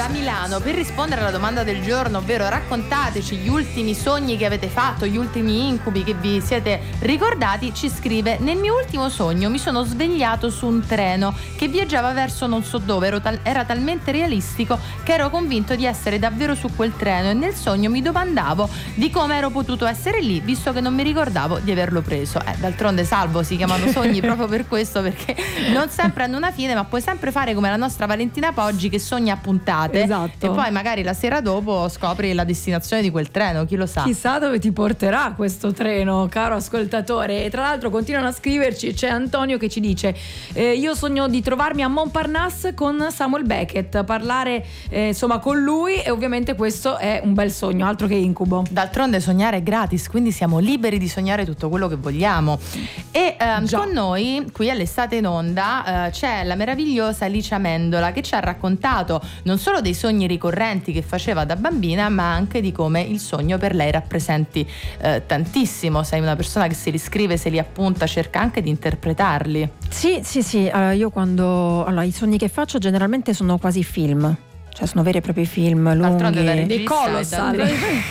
da Milano, per rispondere alla domanda del giorno, ovvero raccontateci gli ultimi sogni che avete fatto, gli ultimi incubi che vi siete ricordati, ci scrive: nel mio ultimo sogno mi sono svegliato su un treno che viaggiava verso non so dove, era talmente realistico che ero convinto di essere davvero su quel treno, e nel sogno mi domandavo di come ero potuto essere lì, visto che non mi ricordavo di averlo preso. D'altronde, Salvo, si chiamano sogni proprio per questo, perché non sempre hanno una fine, ma puoi sempre fare come la nostra Valentina Poggi, che sogna a puntate. Esatto. E poi magari la sera dopo scopri la destinazione di quel treno, chi lo sa. Chissà dove ti porterà questo treno, caro ascoltatore. E tra l'altro continuano a scriverci, c'è Antonio che ci dice: io sogno di trovarmi a Montparnasse con Samuel Beckett, parlare insomma con lui, e ovviamente questo è un bel sogno, altro che incubo. D'altronde sognare è gratis, quindi siamo liberi di sognare tutto quello che vogliamo. E con noi qui all'Estate in Onda c'è la meravigliosa Alicia Mendola, che ci ha raccontato non solo dei sogni ricorrenti che faceva da bambina, ma anche di come il sogno per lei rappresenti tantissimo. Sei una persona che se li scrive, se li appunta, cerca anche di interpretarli. Sì, io quando i sogni che faccio generalmente sono quasi film, cioè sono veri e propri film lunghi, dei colossal.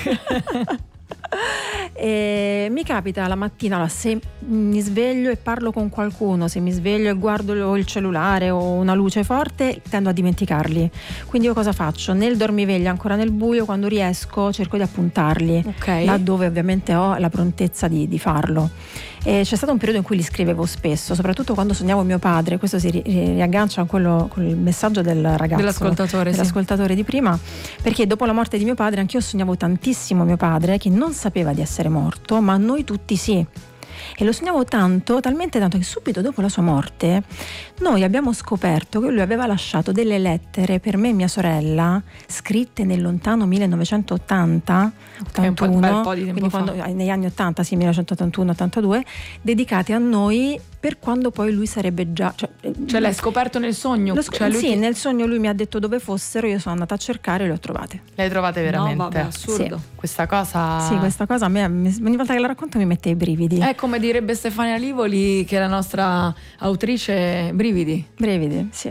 E mi capita la mattina, se mi sveglio e parlo con qualcuno, se mi sveglio e guardo il cellulare o una luce forte, tendo a dimenticarli. Quindi io cosa faccio? Nel dormiveglia, ancora nel buio, quando riesco cerco di appuntarli, laddove ovviamente ho la prontezza di farlo. E c'è stato un periodo in cui li scrivevo spesso, soprattutto quando sognavo mio padre. Questo si riaggancia a quello, con il messaggio del ragazzo, dell'ascoltatore di prima, perché dopo la morte di mio padre anch'io sognavo tantissimo mio padre, che non sapeva di essere morto, ma noi tutti sì. E lo sognavo talmente tanto, che subito dopo la sua morte noi abbiamo scoperto che lui aveva lasciato delle lettere per me e mia sorella, scritte nel lontano 1980, 81, un bel po' di tempo quindi negli anni 80, 1981-82, dedicate a noi per quando poi lui sarebbe già... Cioè l'hai scoperto nel sogno? Nel sogno lui mi ha detto dove fossero, io sono andata a cercare e le ho trovate. Le hai trovate veramente? No, vabbè, assurdo. Sì. Questa cosa a me ogni volta che la racconto mi mette i brividi. È come direbbe Stefania Livoli, che è la nostra autrice, brividi. Brividi, sì.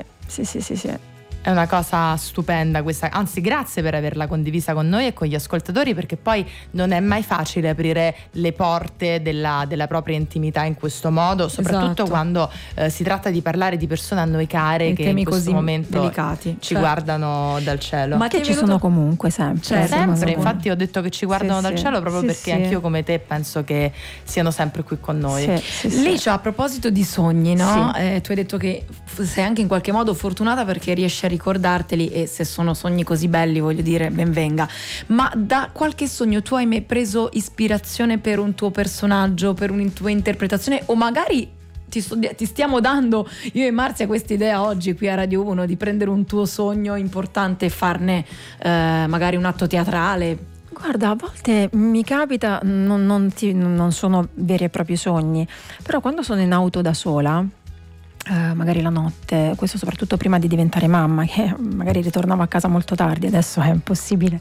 È una cosa stupenda questa, anzi grazie per averla condivisa con noi e con gli ascoltatori, perché poi non è mai facile aprire le porte della propria intimità in questo modo, soprattutto quando si tratta di parlare di persone a noi care, che in questo momento delicati, ci guardano dal cielo. Ma che ci sono comunque sempre. Sempre, infatti ho detto che ci guardano dal cielo proprio perché anch'io come te penso che siano sempre qui con noi. Licia, a proposito di sogni, no? Tu hai detto che sei anche in qualche modo fortunata perché riesci a ricordarteli, e se sono sogni così belli, voglio dire, ben venga. Ma da qualche sogno tu hai mai preso ispirazione per un tuo personaggio, per una tua interpretazione, o magari ti stiamo dando io e Marzia questa idea oggi qui a Radio 1 di prendere un tuo sogno importante e farne magari un atto teatrale? Guarda, a volte mi capita, non sono veri e propri sogni, però quando sono in auto da sola, magari la notte, questo soprattutto prima di diventare mamma, che magari ritornavo a casa molto tardi, adesso è impossibile,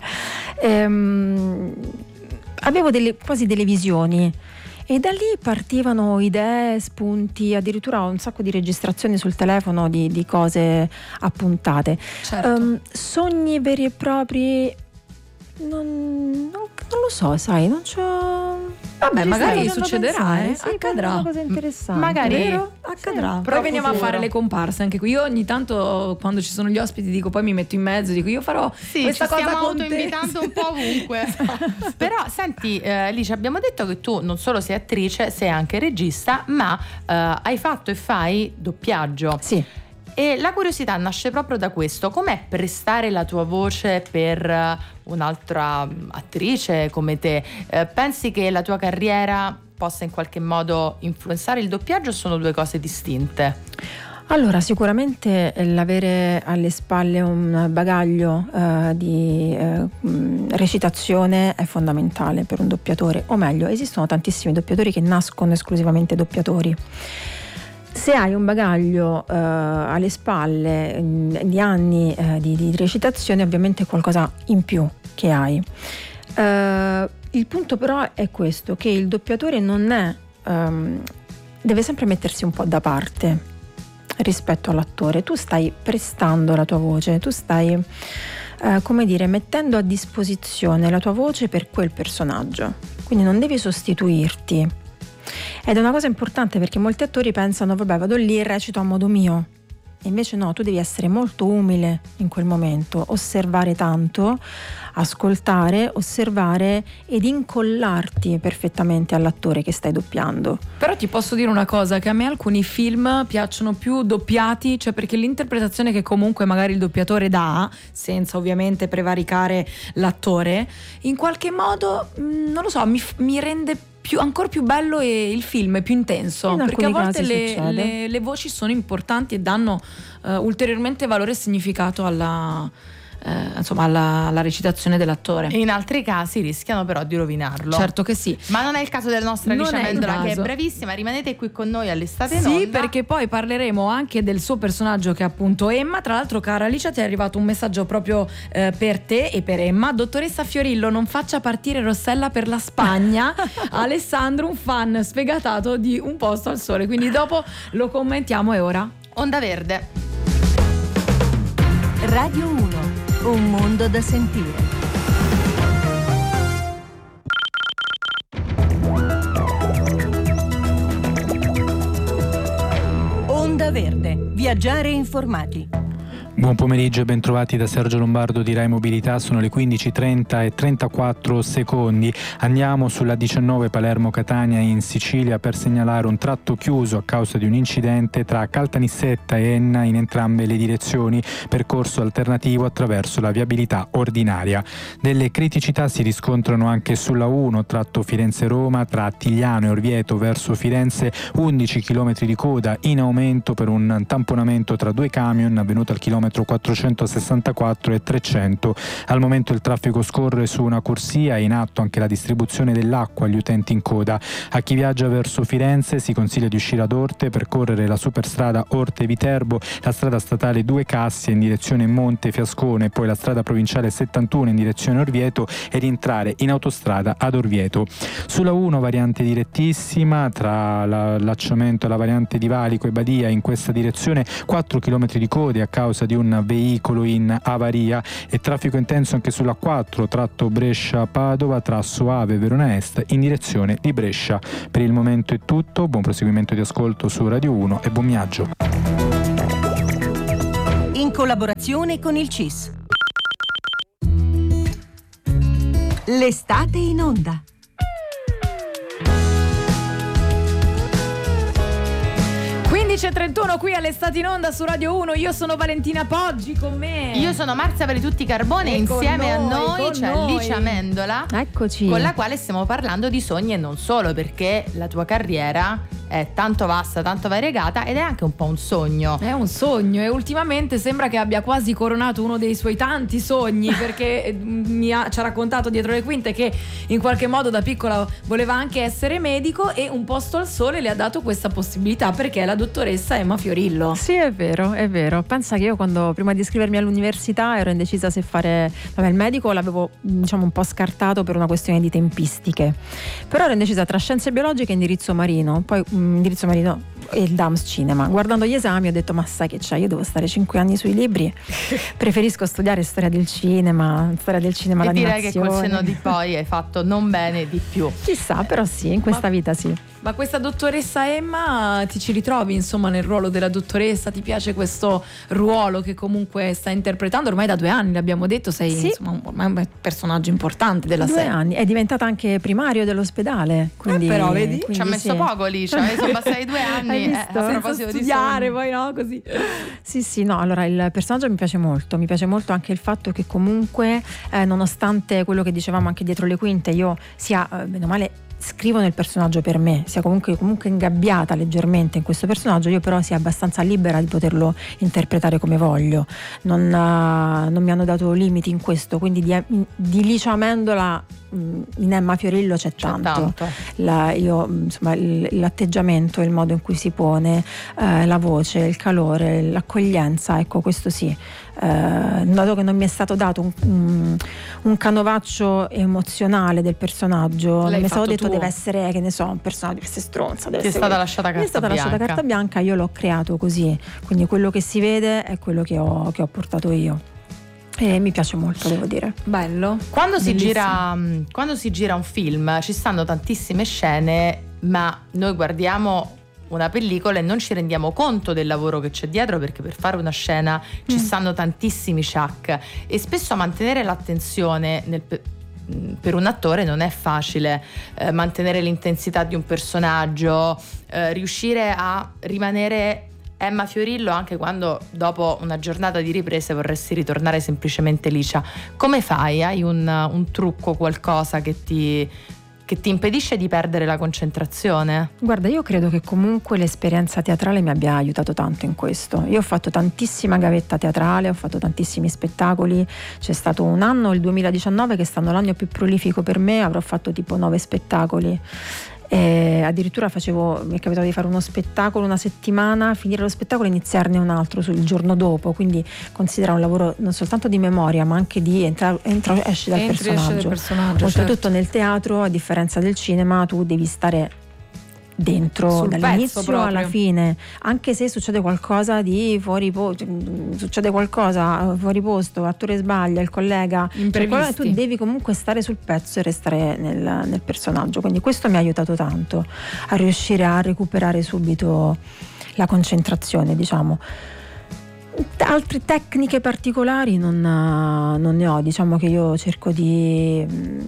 avevo quasi delle visioni, e da lì partivano idee, spunti, addirittura un sacco di registrazioni sul telefono di cose appuntate. Sogni veri e propri non lo so, sai, non c'ho... Vabbè, magari succederà, accadrà. È una cosa interessante. Magari vero? Accadrà. Poi veniamo a fare le comparse anche qui. Io ogni tanto, quando ci sono gli ospiti, dico, poi mi metto in mezzo, dico io farò questa cosa con te. Invitando un po' ovunque. Però senti, Alice, abbiamo detto che tu non solo sei attrice, sei anche regista, ma hai fatto e fai doppiaggio. Sì. E la curiosità nasce proprio da questo: com'è prestare la tua voce per un'altra attrice come te? Pensi che la tua carriera possa in qualche modo influenzare il doppiaggio, o sono due cose distinte? Allora, sicuramente l'avere alle spalle un bagaglio di recitazione è fondamentale per un doppiatore, o meglio, esistono tantissimi doppiatori che nascono esclusivamente doppiatori. Se hai un bagaglio alle spalle di anni di recitazione, ovviamente è qualcosa in più che hai. Il punto però è questo, che il doppiatore non è deve sempre mettersi un po' da parte rispetto all'attore. Tu stai prestando la tua voce, tu stai come dire, mettendo a disposizione la tua voce per quel personaggio, quindi non devi sostituirti. Ed è una cosa importante perché molti attori pensano vabbè, vado lì e recito a modo mio. E invece no, tu devi essere molto umile in quel momento, osservare tanto, ascoltare, osservare ed incollarti perfettamente all'attore che stai doppiando. Però ti posso dire una cosa, che a me alcuni film piacciono più doppiati, cioè perché l'interpretazione che comunque magari il doppiatore dà, senza ovviamente prevaricare l'attore, in qualche modo, non lo so, mi rende ancora più bello e il film è più intenso, perché a volte le voci sono importanti e danno ulteriormente valore e significato alla recitazione dell'attore. In altri casi rischiano però di rovinarlo. Certo che sì. Ma non è il caso della nostra Alicia Mendola, che è bravissima. Rimanete qui con noi all'Estate in Onda. Sì, perché poi parleremo anche del suo personaggio, che è appunto Emma. Tra l'altro, cara Alicia, ti è arrivato un messaggio proprio per te e per Emma. Dottoressa Fiorillo, non faccia partire Rossella per la Spagna. Alessandro, un fan sfegatato di Un posto al sole. Quindi dopo lo commentiamo. E ora Onda Verde. Radio 1. Un mondo da sentire. Onda Verde. Viaggiare informati. Buon pomeriggio e bentrovati da Sergio Lombardo di Rai Mobilità. Sono le 15:30 e 34 secondi. Andiamo sulla 19 Palermo-Catania in Sicilia per segnalare un tratto chiuso a causa di un incidente tra Caltanissetta e Enna in entrambe le direzioni, percorso alternativo attraverso la viabilità ordinaria. Delle criticità si riscontrano anche sulla 1 tratto Firenze-Roma tra Attigliano e Orvieto verso Firenze, 11 km di coda in aumento per un tamponamento tra due camion avvenuto al chilometro 464 e 300. Al momento il traffico scorre su una corsia, è in atto anche la distribuzione dell'acqua agli utenti in coda. A chi viaggia verso Firenze si consiglia di uscire ad Orte, percorrere la superstrada Orte-Viterbo, la strada statale 2 Cassia in direzione Monte Fiascone, poi la strada provinciale 71 in direzione Orvieto e rientrare in autostrada ad Orvieto. Sulla 1 variante direttissima tra l'allacciamento e la variante di Valico e Badia in questa direzione, 4 km di code a causa di un veicolo in avaria e traffico intenso anche sulla 4 tratto Brescia-Padova tra Soave e Verona Est in direzione di Brescia. Per il momento è tutto, buon proseguimento di ascolto su Radio 1 e buon viaggio. In collaborazione con il CIS. L'estate in onda. 15:31 qui all'Estate in Onda su Radio 1. Io sono Valentina Poggi, con me Io sono Marzia Tutti Carbone e insieme a noi c'è Alicia Mendola. Eccoci. Con la quale stiamo parlando di sogni e non solo, perché la tua carriera è tanto vasta, tanto variegata ed è anche un po' un sogno. È un sogno e ultimamente sembra che abbia quasi coronato uno dei suoi tanti sogni, perché ci ha raccontato dietro le quinte che in qualche modo da piccola voleva anche essere medico e Un posto al sole le ha dato questa possibilità, perché è la dottoressa Emma Fiorillo. Sì, è vero, è vero. Pensa che io quando prima di iscrivermi all'università ero indecisa se fare il medico, l'avevo un po' scartato per una questione di tempistiche, però ero indecisa tra scienze biologiche e indirizzo marino, poi indirizzo marino e il DAMS cinema. Guardando gli esami ho detto ma sai che c'è, io devo stare 5 anni sui libri, preferisco studiare storia del cinema e l'animazione. direi che col senno di poi hai fatto non bene di più. Chissà, però sì, in questa vita sì. Ma questa dottoressa Emma, ti ci ritrovi insomma nel ruolo della dottoressa? Ti piace questo ruolo che comunque sta interpretando ormai da 2 anni, l'abbiamo detto, sei sì. Insomma un personaggio importante della 2 serie. anni, è diventata anche primario dell'ospedale, quindi, però vedi, quindi ci ha messo sì. poco lì, sono passati 2 anni a proposito di studiare, sogni. poi no, così. Sì, no, allora il personaggio mi piace molto anche il fatto che comunque nonostante quello che dicevamo anche dietro le quinte, io sia bene o male scrivo nel personaggio per me, sia comunque ingabbiata leggermente in questo personaggio, io però sia abbastanza libera di poterlo interpretare come voglio, non mi hanno dato limiti in questo, quindi di Licia Mendola in Emma Fiorillo c'è tanto. L'atteggiamento, il modo in cui si pone, la voce, il calore, l'accoglienza, ecco, questo sì. Dato che non mi è stato dato un canovaccio emozionale del personaggio, non mi è stato detto deve essere, che ne so, un personaggio, deve essere stronza, Ti è stata lasciata carta bianca. Io l'ho creato così, quindi quello che si vede è quello che ho portato io. E mi piace molto, devo dire. Bello. Quando si gira un film ci stanno tantissime scene, ma noi guardiamo una pellicola e non ci rendiamo conto del lavoro che c'è dietro, perché per fare una scena ci stanno tantissimi ciak e spesso mantenere l'attenzione per un attore non è facile, mantenere l'intensità di un personaggio, riuscire a rimanere Emma Fiorillo anche quando dopo una giornata di riprese vorresti ritornare semplicemente liscia. Come fai? Hai un trucco, qualcosa che ti impedisce di perdere la concentrazione? Guarda, io credo che comunque l'esperienza teatrale mi abbia aiutato tanto in questo. Io ho fatto tantissima gavetta teatrale, ho fatto tantissimi spettacoli, c'è stato un anno, il 2019, che è stato l'anno più prolifico per me, avrò fatto tipo 9 spettacoli. E addirittura mi è capitato di fare uno spettacolo una settimana, finire lo spettacolo e iniziarne un altro sul giorno dopo, quindi considera un lavoro non soltanto di memoria ma anche di esci dal personaggio. Oltretutto nel teatro, a differenza del cinema, tu devi stare dentro dall'inizio alla fine, anche se succede qualcosa di fuori posto, attore sbaglia, il collega, tu devi comunque stare sul pezzo e restare nel personaggio, quindi questo mi ha aiutato tanto a riuscire a recuperare subito la concentrazione, diciamo. Altre tecniche particolari non ne ho, diciamo che io cerco di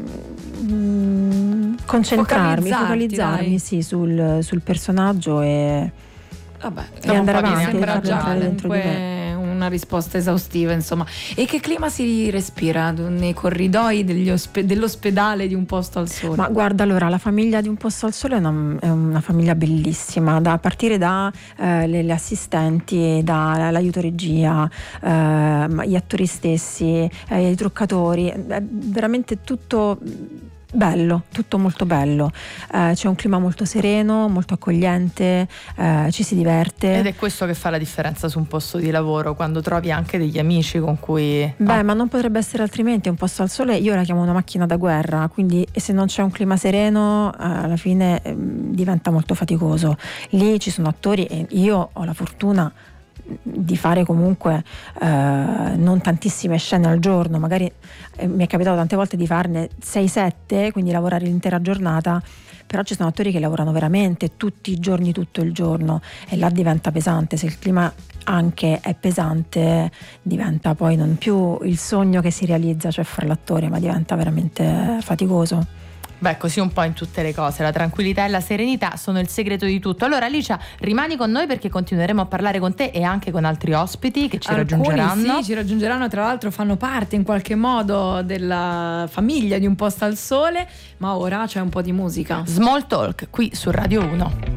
focalizzarmi sì, sul personaggio e andare avanti. Sembra già una risposta esaustiva, insomma. E che clima si respira nei corridoi dell'ospedale di Un posto al sole? Ma guarda, allora, la famiglia di Un posto al sole è una famiglia bellissima, a partire da le assistenti, dall'aiuto regia, gli attori stessi, i truccatori, è veramente tutto bello, tutto molto bello, c'è un clima molto sereno, molto accogliente, ci si diverte. Ed è questo che fa la differenza su un posto di lavoro, quando trovi anche degli amici con cui... ma non potrebbe essere altrimenti. Un posto al sole io la chiamo una macchina da guerra, quindi se non c'è un clima sereno alla fine diventa molto faticoso. Lì ci sono attori e io ho la fortuna di fare comunque non tantissime scene al giorno, magari mi è capitato tante volte di farne 6-7, quindi lavorare l'intera giornata, però ci sono attori che lavorano veramente tutti i giorni, tutto il giorno, e là diventa pesante. Se il clima anche è pesante, diventa poi non più il sogno che si realizza, cioè fare l'attore, ma diventa veramente faticoso. Beh, così un po' in tutte le cose, la tranquillità e la serenità sono il segreto di tutto. Allora Alicia, rimani con noi perché continueremo a parlare con te e anche con altri ospiti che ci raggiungeranno. Sì, ci raggiungeranno, tra l'altro fanno parte in qualche modo della famiglia di Un posto al sole, ma ora c'è un po' di musica. Small Talk qui su Radio 1.